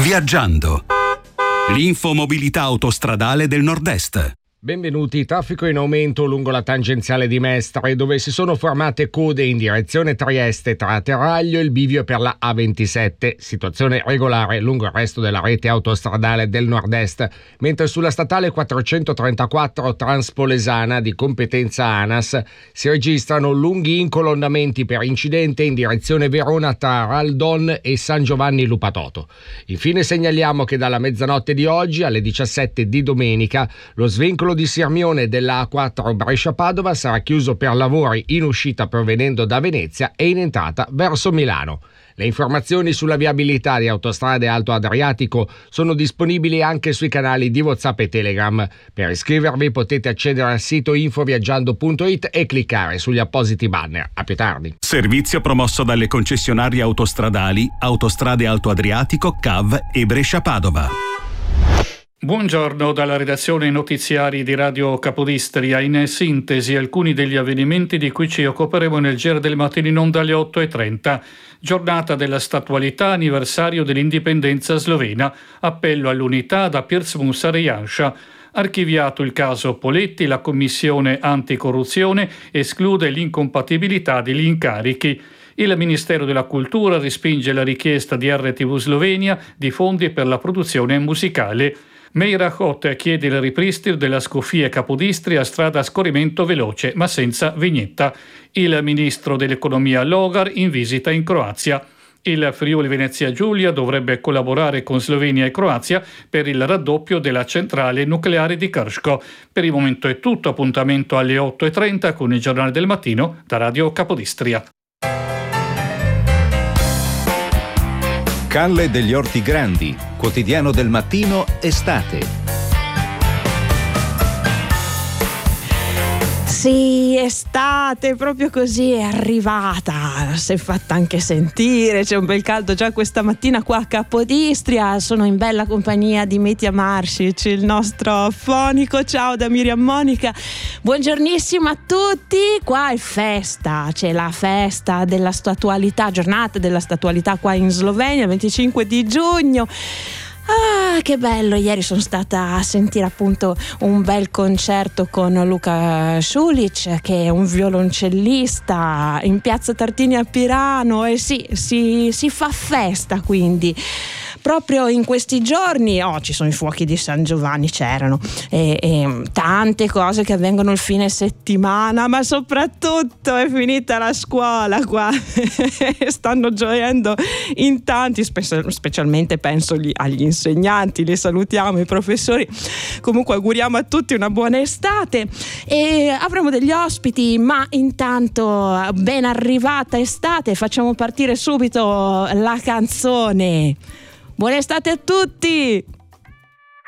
Viaggiando. L'infomobilità autostradale del Nord-Est. Benvenuti. Traffico in aumento lungo la tangenziale di Mestre, dove si sono formate code in direzione Trieste tra Teraglio e il bivio per la A27. Situazione regolare lungo il resto della rete autostradale del Nord-Est, mentre sulla statale 434 Transpolesana di competenza ANAS si registrano lunghi incolonnamenti per incidente in direzione Verona tra Raldon e San Giovanni Lupatoto. Infine segnaliamo che dalla mezzanotte di oggi alle 17 di domenica lo svincolo di Sirmione della A4 Brescia-Padova sarà chiuso per lavori in uscita provenendo da Venezia e in entrata verso Milano. Le informazioni sulla viabilità di Autostrade Alto Adriatico sono disponibili anche sui canali di WhatsApp e Telegram. Per iscrivervi potete accedere al sito infoviaggiando.it e cliccare sugli appositi banner. A più tardi. Servizio promosso dalle concessionarie autostradali Autostrade Alto Adriatico, CAV e Brescia-Padova. Buongiorno dalla redazione notiziari di Radio Capodistria. In sintesi alcuni degli avvenimenti di cui ci occuperemo nel GR del mattino in onda alle 8:30. Giornata della statualità, anniversario dell'indipendenza slovena. Appello all'unità da Piers Mussar e Janša. Archiviato il caso Poletti, la commissione anticorruzione esclude l'incompatibilità degli incarichi. Il Ministero della Cultura respinge la richiesta di RTV Slovenia di fondi per la produzione musicale. Meira Hot chiede il ripristino della Scofia Capodistria a strada a scorrimento veloce ma senza vignetta. Il ministro dell'economia Logar in visita in Croazia. Il Friuli Venezia Giulia dovrebbe collaborare con Slovenia e Croazia per il raddoppio della centrale nucleare di Krško. Per il momento è tutto, appuntamento alle 8:30 con il giornale del mattino da Radio Capodistria. Calle degli Orti Grandi, quotidiano del mattino, estate. Sì, estate, proprio così, è arrivata, si è fatta anche sentire, c'è un bel caldo già questa mattina qua a Capodistria. Sono in bella compagnia di Mitja Maršić, il nostro fonico. Ciao da Miriam Monica, buongiornissimo a tutti. Qua è festa, c'è la festa della statualità, giornata della statualità qua in Slovenia, il 25 di giugno. Ah, che bello, ieri sono stata a sentire appunto un bel concerto con Luka Šulić, che è un violoncellista, in piazza Tartini a Pirano. E sì, si fa festa, quindi proprio in questi giorni ci sono i fuochi di San Giovanni, c'erano e tante cose che avvengono il fine settimana, ma soprattutto è finita la scuola qua. Stanno gioendo in tanti, specialmente penso agli insegnanti, li salutiamo, i professori. Comunque auguriamo a tutti una buona estate e avremo degli ospiti, ma intanto ben arrivata estate, facciamo partire subito la canzone. Buona estate a tutti!